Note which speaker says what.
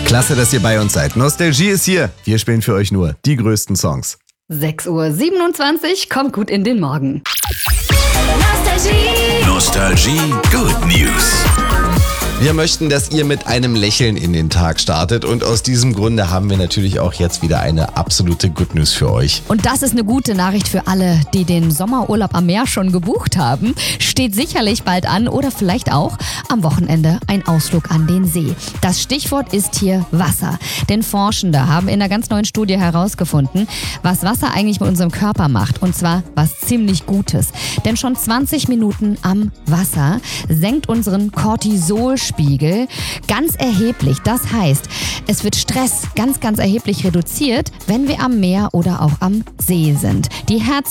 Speaker 1: Klasse, dass ihr bei uns seid. Nostalgie ist hier. Wir spielen für euch nur die größten Songs.
Speaker 2: 6:27 Uhr, kommt gut in den Morgen.
Speaker 3: Nostalgie Good News.
Speaker 1: Wir möchten, dass ihr mit einem Lächeln in den Tag startet und aus diesem Grunde haben wir natürlich auch jetzt wieder eine absolute Good News für euch.
Speaker 2: Und das ist eine gute Nachricht für alle, die den Sommerurlaub am Meer schon gebucht haben. Steht sicherlich bald an oder vielleicht auch am Wochenende ein Ausflug an den See. Das Stichwort ist hier Wasser. Denn Forschende haben in einer ganz neuen Studie herausgefunden, was Wasser eigentlich mit unserem Körper macht. Und zwar was ziemlich Gutes. Denn schon 20 Minuten am Wasser senkt unseren Cortisolspiegel ganz erheblich. Das heißt, es wird Stress ganz erheblich reduziert, wenn wir am Meer oder auch am See sind. Die